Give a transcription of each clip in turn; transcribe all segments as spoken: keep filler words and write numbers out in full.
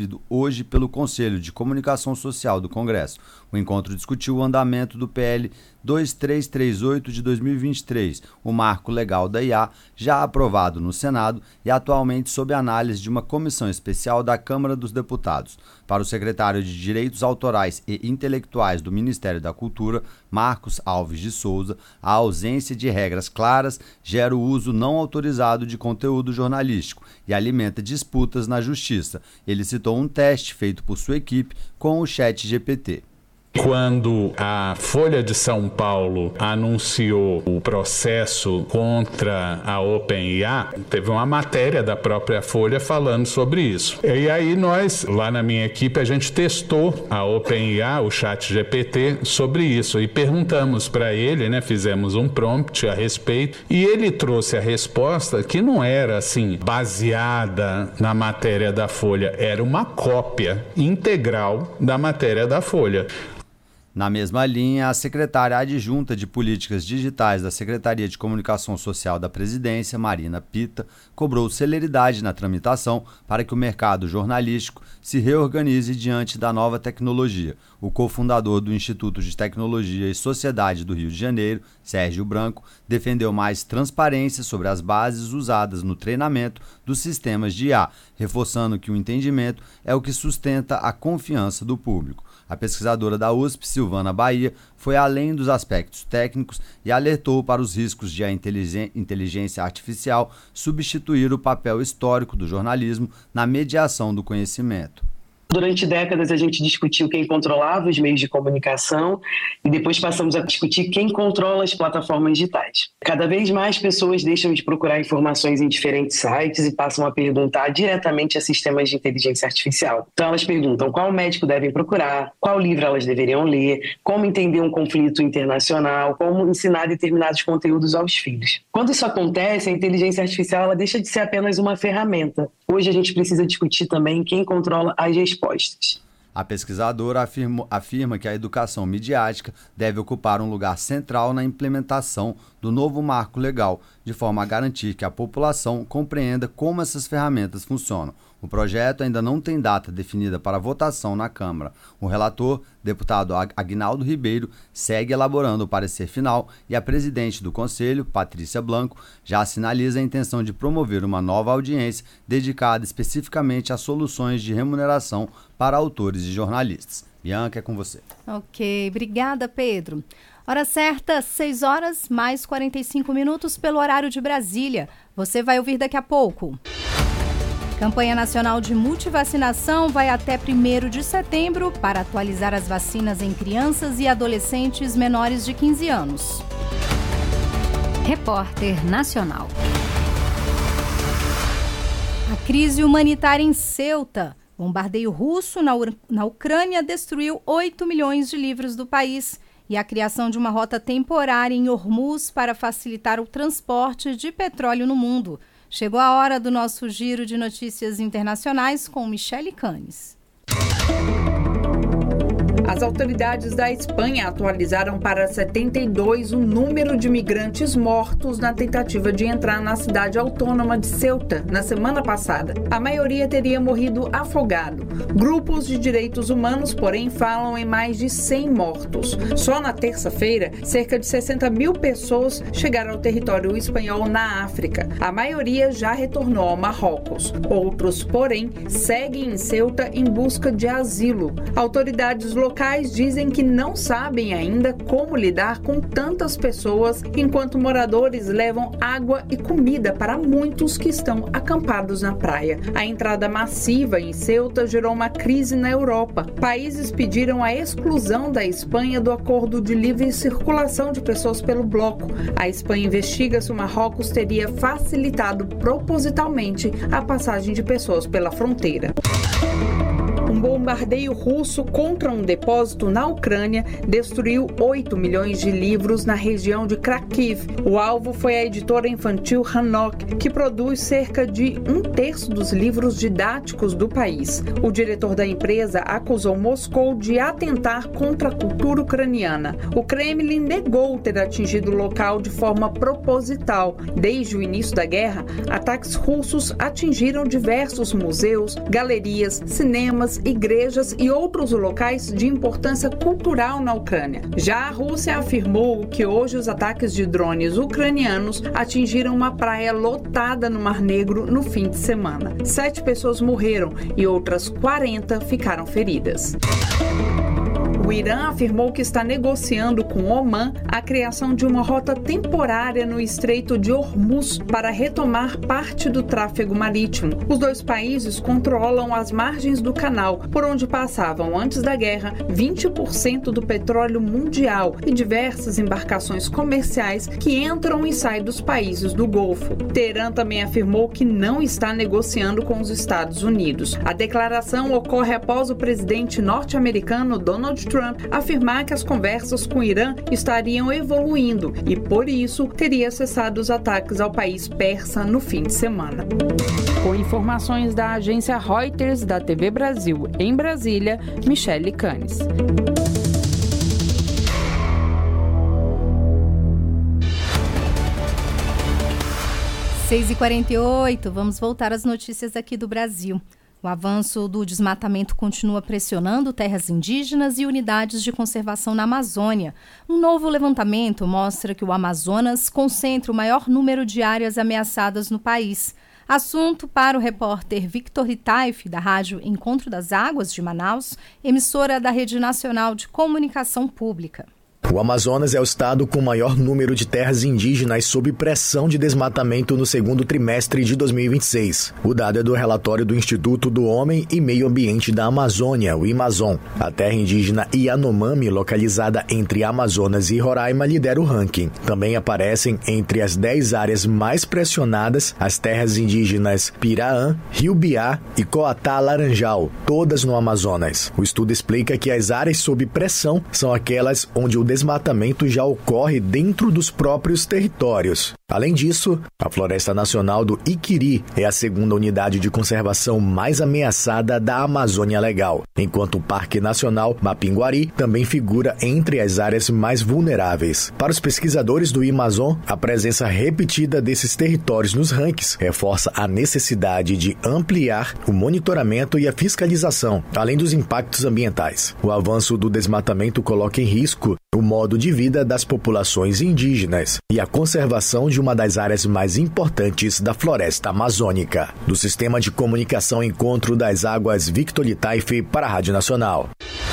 promovido hoje pelo Conselho de Comunicação Social do Congresso. O encontro discutiu o andamento do P L dois três três oito de dois mil e vinte e três, o marco legal da I A, já aprovado no Senado e atualmente sob análise de uma comissão especial da Câmara dos Deputados. Para o secretário de Direitos Autorais e Intelectuais do Ministério da Cultura, Marcos Alves de Souza, a ausência de regras claras gera o uso não autorizado de conteúdo jornalístico e alimenta disputas na justiça. Ele citou um teste feito por sua equipe com o Chat G P T. Quando a Folha de São Paulo anunciou o processo contra a OpenAI, teve uma matéria da própria Folha falando sobre isso. E aí nós, lá na minha equipe, a gente testou a OpenAI, o Chat G P T, sobre isso e perguntamos para ele, né, fizemos um prompt a respeito e ele trouxe a resposta que não era assim baseada na matéria da Folha, era uma cópia integral da matéria da Folha. Na mesma linha, a secretária adjunta de Políticas Digitais da Secretaria de Comunicação Social da Presidência, Marina Pita, cobrou celeridade na tramitação para que o mercado jornalístico se reorganize diante da nova tecnologia. O cofundador do Instituto de Tecnologia e Sociedade do Rio de Janeiro, Sérgio Branco, defendeu mais transparência sobre as bases usadas no treinamento dos sistemas de I A, reforçando que o entendimento é o que sustenta a confiança do público. A pesquisadora da U S P, Silvana Bahia, foi além dos aspectos técnicos e alertou para os riscos de a inteligência artificial substituir o papel histórico do jornalismo na mediação do conhecimento. Durante décadas a gente discutiu quem controlava os meios de comunicação e depois passamos a discutir quem controla as plataformas digitais. Cada vez mais pessoas deixam de procurar informações em diferentes sites e passam a perguntar diretamente a sistemas de inteligência artificial. Então elas perguntam qual médico devem procurar, qual livro elas deveriam ler, como entender um conflito internacional, como ensinar determinados conteúdos aos filhos. Quando isso acontece, a inteligência artificial ela deixa de ser apenas uma ferramenta. Hoje a gente precisa discutir também quem controla as respostas. A pesquisadora afirma, afirma que a educação midiática deve ocupar um lugar central na implementação do novo marco legal, de forma a garantir que a população compreenda como essas ferramentas funcionam. O projeto ainda não tem data definida para votação na Câmara. O relator, deputado Aguinaldo Ribeiro, segue elaborando o parecer final e a presidente do Conselho, Patrícia Blanco, já sinaliza a intenção de promover uma nova audiência dedicada especificamente a soluções de remuneração para autores e jornalistas. Bianca, é com você. Ok, obrigada, Pedro. Hora certa, seis horas mais quarenta e cinco minutos pelo horário de Brasília. Você vai ouvir daqui a pouco. Campanha Nacional de Multivacinação vai até primeiro de setembro para atualizar as vacinas em crianças e adolescentes menores de quinze anos. Repórter Nacional. A crise humanitária em Ceuta. Bombardeio russo na, Ur- na Ucrânia destruiu oito milhões de livros do país. E a criação de uma rota temporária em Hormuz para facilitar o transporte de petróleo no mundo. Chegou a hora do nosso giro de notícias internacionais com Michele Canes. As autoridades da Espanha atualizaram para setenta e dois o número de migrantes mortos na tentativa de entrar na cidade autônoma de Ceuta na semana passada. A maioria teria morrido afogado. Grupos de direitos humanos, porém, falam em mais de cem mortos. Só na terça-feira, cerca de sessenta mil pessoas chegaram ao território espanhol na África. A maioria já retornou ao Marrocos. Outros, porém, seguem em Ceuta em busca de asilo. Autoridades locais dizem que não sabem ainda como lidar com tantas pessoas, enquanto moradores levam água e comida para muitos que estão acampados na praia. A entrada massiva em Ceuta gerou uma crise na Europa. Países pediram a exclusão da Espanha do acordo de livre circulação de pessoas pelo bloco. A Espanha investiga se o Marrocos teria facilitado propositalmente a passagem de pessoas pela fronteira. Um bombardeio russo contra um depósito na Ucrânia destruiu oito milhões de livros na região de Kharkiv. O alvo foi a editora infantil Hanok, que produz cerca de um terço dos livros didáticos do país. O diretor da empresa acusou Moscou de atentar contra a cultura ucraniana. O Kremlin negou ter atingido o local de forma proposital. Desde o início da guerra, ataques russos atingiram diversos museus, galerias, cinemas, igrejas e outros locais de importância cultural na Ucrânia. Já a Rússia afirmou que hoje os ataques de drones ucranianos atingiram uma praia lotada no Mar Negro no fim de semana. Sete pessoas morreram e outras quarenta ficaram feridas. O Irã afirmou que está negociando com Omã a criação de uma rota temporária no Estreito de Hormuz para retomar parte do tráfego marítimo. Os dois países controlam as margens do canal, por onde passavam antes da guerra vinte por cento do petróleo mundial e diversas embarcações comerciais que entram e saem dos países do Golfo. Teherã também afirmou que não está negociando com os Estados Unidos. A declaração ocorre após o presidente norte-americano Donald Trump afirmar que as conversas com o Irã estariam evoluindo e, por isso, teria cessado os ataques ao país persa no fim de semana. Com informações da agência Reuters da T V Brasil em Brasília, Michele Canes. seis e quarenta e oito, vamos voltar às notícias aqui do Brasil. O avanço do desmatamento continua pressionando terras indígenas e unidades de conservação na Amazônia. Um novo levantamento mostra que o Amazonas concentra o maior número de áreas ameaçadas no país. Assunto para o repórter Victor Ritaif, da rádio Encontro das Águas de Manaus, emissora da Rede Nacional de Comunicação Pública. O Amazonas é o estado com maior número de terras indígenas sob pressão de desmatamento no segundo trimestre de dois mil e vinte e seis. O dado é do relatório do Instituto do Homem e Meio Ambiente da Amazônia, o IMAZON. A terra indígena Yanomami, localizada entre Amazonas e Roraima, lidera o ranking. Também aparecem entre as dez áreas mais pressionadas as terras indígenas Piraã, Rio Biá e Coatá Laranjal, todas no Amazonas. O estudo explica que as áreas sob pressão são aquelas onde o desmatamento já ocorre dentro dos próprios territórios. Além disso, a Floresta Nacional do Iquiri é a segunda unidade de conservação mais ameaçada da Amazônia Legal, enquanto o Parque Nacional Mapinguari também figura entre as áreas mais vulneráveis. Para os pesquisadores do IMAZON, a presença repetida desses territórios nos rankings reforça a necessidade de ampliar o monitoramento e a fiscalização, além dos impactos ambientais. O avanço do desmatamento coloca em risco o modo de vida das populações indígenas e a conservação de uma das áreas mais importantes da floresta amazônica. Do Sistema de Comunicação Encontro das Águas, Victor Litaif para a Rádio Nacional.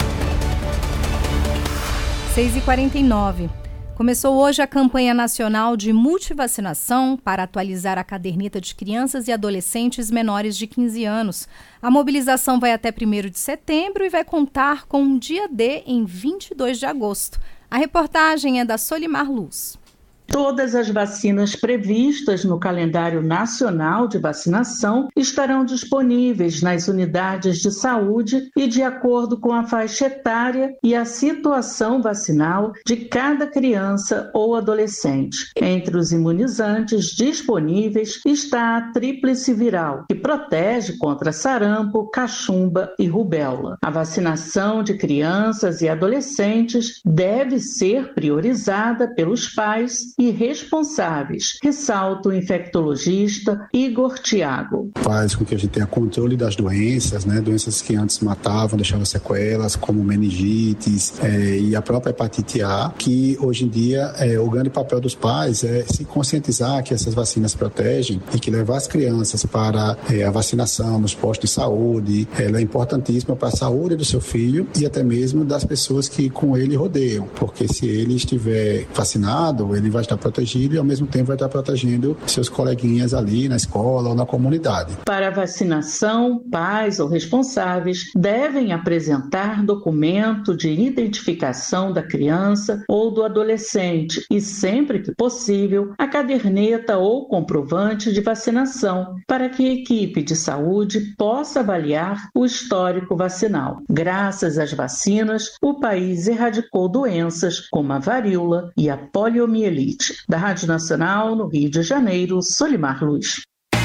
seis e quarenta e nove. Começou hoje a campanha nacional de multivacinação para atualizar a caderneta de crianças e adolescentes menores de quinze anos. A mobilização vai até primeiro de setembro e vai contar com um dia D em vinte e dois de agosto. A reportagem é da Solimar Luz. Todas as vacinas previstas no calendário nacional de vacinação estarão disponíveis nas unidades de saúde e de acordo com a faixa etária e a situação vacinal de cada criança ou adolescente. Entre os imunizantes disponíveis está a tríplice viral, que protege contra sarampo, cachumba e rubéola. A vacinação de crianças e adolescentes deve ser priorizada pelos pais e responsáveis, ressalta o infectologista Igor Thiago. Faz com que a gente tenha controle das doenças, né? Doenças que antes matavam, deixavam sequelas, como meningites é, e a própria hepatite A, que hoje em dia é, o grande papel dos pais é se conscientizar que essas vacinas protegem e que levar as crianças para é, a vacinação nos postos de saúde, ela é importantíssima para a saúde do seu filho e até mesmo das pessoas que com ele rodeiam, porque se ele estiver vacinado, ele vai estar protegido e, ao mesmo tempo, vai estar protegendo seus coleguinhas ali na escola ou na comunidade. Para a vacinação, pais ou responsáveis devem apresentar documento de identificação da criança ou do adolescente e, sempre que possível, a caderneta ou comprovante de vacinação, para que a equipe de saúde possa avaliar o histórico vacinal. Graças às vacinas, o país erradicou doenças como a varíola e a poliomielite. Da Rádio Nacional, no Rio de Janeiro, Solimar Luz.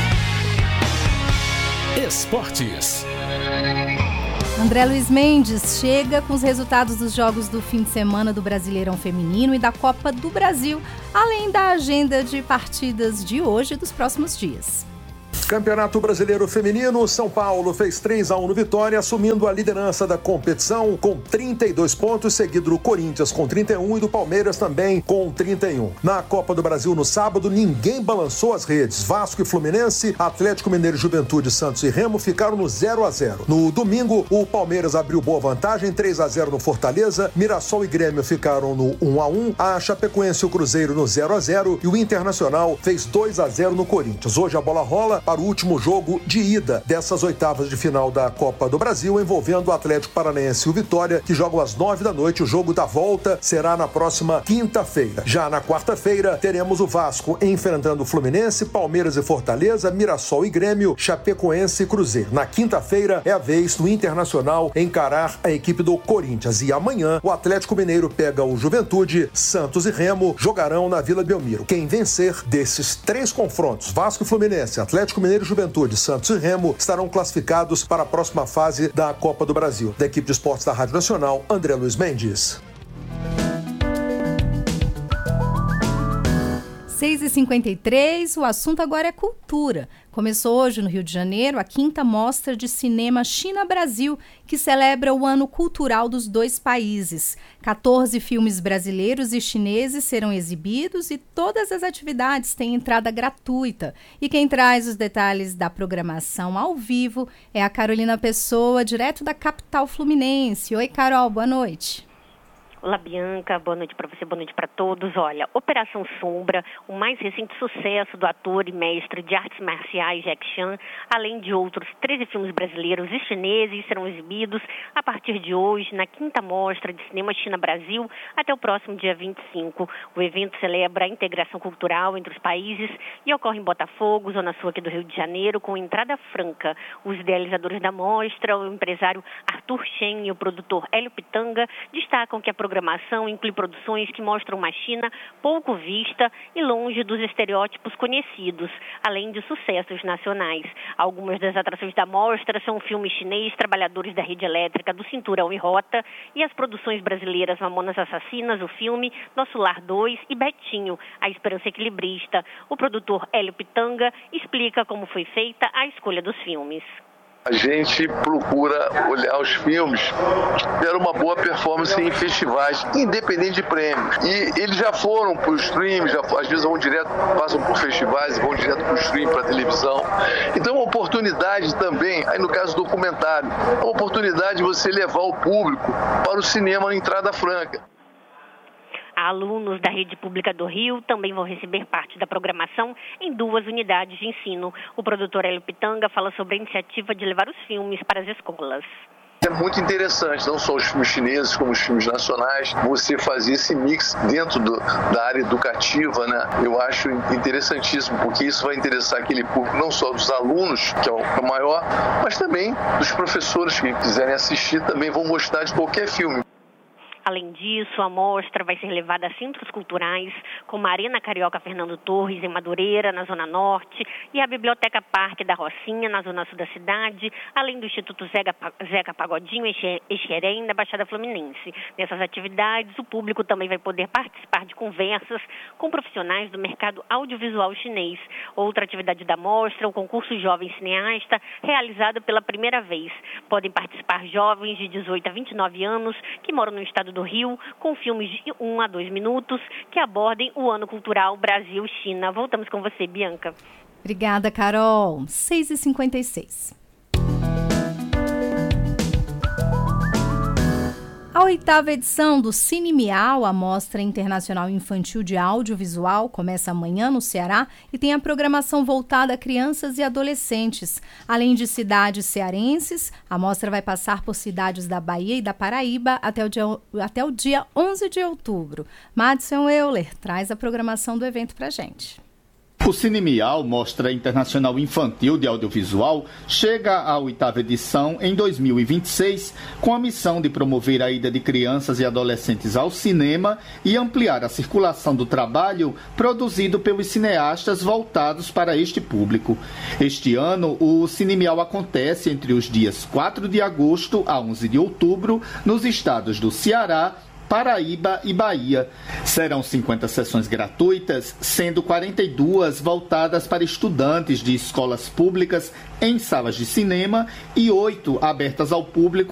Esportes. André Luiz Mendes chega com os resultados dos jogos do fim de semana do Brasileirão Feminino e da Copa do Brasil, além da agenda de partidas de hoje e dos próximos dias. Campeonato Brasileiro Feminino, São Paulo fez três a um no Vitória, assumindo a liderança da competição com trinta e dois pontos, seguido do Corinthians com trinta e um e do Palmeiras também com trinta e um. Na Copa do Brasil no sábado, ninguém balançou as redes. Vasco e Fluminense, Atlético Mineiro, Juventude, Santos e Remo ficaram no zero a zero. No domingo, o Palmeiras abriu boa vantagem, três a zero no Fortaleza, Mirassol e Grêmio ficaram no um a um, a Chapecoense e o Cruzeiro no zero a zero e o Internacional fez dois a zero no Corinthians. Hoje a bola rola para o último jogo de ida dessas oitavas de final da Copa do Brasil, envolvendo o Atlético Paranaense e o Vitória, que jogam às nove da noite. O jogo da volta será na próxima quinta-feira. Já na quarta-feira, teremos o Vasco enfrentando o Fluminense, Palmeiras e Fortaleza, Mirassol e Grêmio, Chapecoense e Cruzeiro. Na quinta-feira, é a vez do Internacional encarar a equipe do Corinthians. E amanhã, o Atlético Mineiro pega o Juventude, Santos e Remo jogarão na Vila Belmiro. Quem vencer desses três confrontos, Vasco e Fluminense, Atlético Mineiro, Juventude, Santos e Remo, estarão classificados para a próxima fase da Copa do Brasil. Da equipe de esportes da Rádio Nacional, André Luiz Mendes. seis e cinquenta e três, o assunto agora é cultura. Começou hoje no Rio de Janeiro a quinta Mostra de Cinema China-Brasil, que celebra o ano cultural dos dois países. quatorze filmes brasileiros e chineses serão exibidos e todas as atividades têm entrada gratuita. E quem traz os detalhes da programação ao vivo é a Carolina Pessoa, direto da capital fluminense. Oi, Carol, boa noite. Olá, Bianca, boa noite para você, boa noite para todos. Olha, Operação Sombra, o mais recente sucesso do ator e mestre de artes marciais Jack Chan, além de outros treze filmes brasileiros e chineses, serão exibidos a partir de hoje na quinta Mostra de Cinema China-Brasil até o próximo dia vinte e cinco. O evento celebra a integração cultural entre os países e ocorre em Botafogo, zona sul aqui do Rio de Janeiro, com entrada franca. Os idealizadores da mostra, o empresário Arthur Shen e o produtor Hélio Pitanga, destacam que a programação programação inclui produções que mostram uma China pouco vista e longe dos estereótipos conhecidos, além de sucessos nacionais. Algumas das atrações da mostra são o filme chinês Trabalhadores da Rede Elétrica do Cinturão e Rota e as produções brasileiras Mamonas Assassinas, o filme Nosso Lar dois e Betinho, A Esperança Equilibrista. O produtor Hélio Pitanga explica como foi feita a escolha dos filmes. A gente procura olhar os filmes que deram uma boa performance em festivais, independente de prêmios. E eles já foram para os streams, já, às vezes vão direto, passam por festivais e vão direto para o stream, para a televisão. Então é uma oportunidade também, aí no caso do documentário, é uma oportunidade de você levar o público para o cinema na entrada franca. Alunos da rede pública do Rio também vão receber parte da programação em duas unidades de ensino. O produtor Hélio Pitanga fala sobre a iniciativa de levar os filmes para as escolas. É muito interessante, não só os filmes chineses, como os filmes nacionais, você fazer esse mix dentro do, da área educativa, né? Eu acho interessantíssimo, porque isso vai interessar aquele público, não só dos alunos, que é o maior, mas também dos professores que quiserem assistir, também vão gostar de qualquer filme. Além disso, a mostra vai ser levada a centros culturais, como a Arena Carioca Fernando Torres, em Madureira, na Zona Norte, e a Biblioteca Parque da Rocinha, na Zona Sul da cidade, além do Instituto Zeca Pagodinho, em Xerém, na Baixada Fluminense. Nessas atividades, o público também vai poder participar de conversas com profissionais do mercado audiovisual chinês. Outra atividade da mostra, o concurso Jovem Cineasta, realizado pela primeira vez. Podem participar jovens de dezoito a vinte e nove anos que moram no estado do Rio, com filmes de um a dois minutos que abordem o ano cultural Brasil-China. Voltamos com você, Bianca. Obrigada, Carol. seis e cinquenta e seis. A oitava edição do Cine Miau, a Mostra Internacional Infantil de Audiovisual, começa amanhã no Ceará e tem a programação voltada a crianças e adolescentes. Além de cidades cearenses, a mostra vai passar por cidades da Bahia e da Paraíba até o dia, até o dia onze de outubro. Madison Euler traz a programação do evento pra gente. O Cine Miau, Mostra Internacional Infantil de Audiovisual, chega à oitava edição em dois mil e vinte e seis, com a missão de promover a ida de crianças e adolescentes ao cinema e ampliar a circulação do trabalho produzido pelos cineastas voltados para este público. Este ano, o Cine Miau acontece entre os dias quatro de agosto a onze de outubro, nos estados do Ceará, Paraíba e Bahia. Serão cinquenta sessões gratuitas, sendo quarenta e duas voltadas para estudantes de escolas públicas em salas de cinema e oito abertas ao público